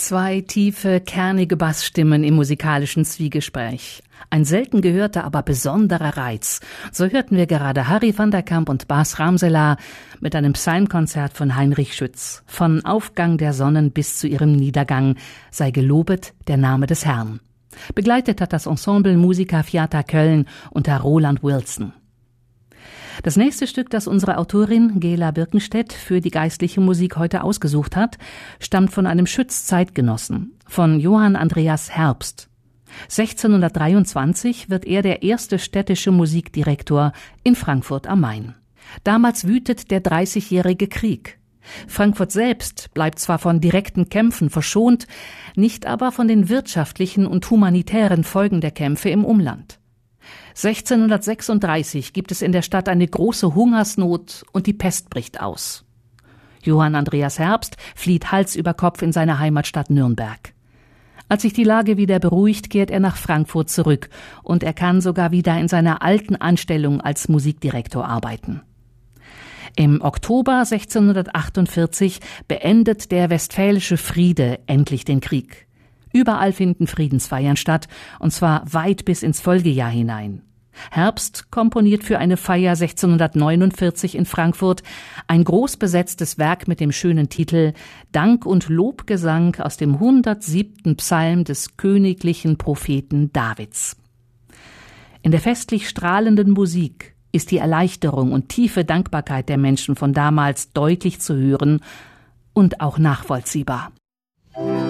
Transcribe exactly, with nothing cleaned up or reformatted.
Zwei tiefe, kernige Bassstimmen im musikalischen Zwiegespräch. Ein selten gehörter, aber besonderer Reiz. So hörten wir gerade Harry van der Kamp und Bas Ramselar mit einem Psalmkonzert von Heinrich Schütz. Von Aufgang der Sonnen bis zu ihrem Niedergang sei gelobet der Name des Herrn. Begleitet hat das Ensemble Musica Fiata Köln unter Roland Wilson. Das nächste Stück, das unsere Autorin Gela Birkenstedt für die geistliche Musik heute ausgesucht hat, stammt von einem Schütz-Zeitgenossen, von Johann Andreas Herbst. sechzehnhundertdreiundzwanzig wird er der erste städtische Musikdirektor in Frankfurt am Main. Damals wütet der Dreißigjährige Krieg. Frankfurt selbst bleibt zwar von direkten Kämpfen verschont, nicht aber von den wirtschaftlichen und humanitären Folgen der Kämpfe im Umland. sechzehnhundertsechsunddreißig gibt es in der Stadt eine große Hungersnot und die Pest bricht aus. Johann Andreas Herbst flieht Hals über Kopf in seine Heimatstadt Nürnberg. Als sich die Lage wieder beruhigt, kehrt er nach Frankfurt zurück und er kann sogar wieder in seiner alten Anstellung als Musikdirektor arbeiten. Im Oktober sechzehnhundertachtundvierzig beendet der Westfälische Friede endlich den Krieg. Überall finden Friedensfeiern statt, und zwar weit bis ins Folgejahr hinein. Herbst komponiert für eine Feier sechzehnhundertneunundvierzig in Frankfurt ein groß besetztes Werk mit dem schönen Titel Dank und Lobgesang aus dem hundertsiebten Psalm des königlichen Propheten Davids. In der festlich strahlenden Musik ist die Erleichterung und tiefe Dankbarkeit der Menschen von damals deutlich zu hören und auch nachvollziehbar.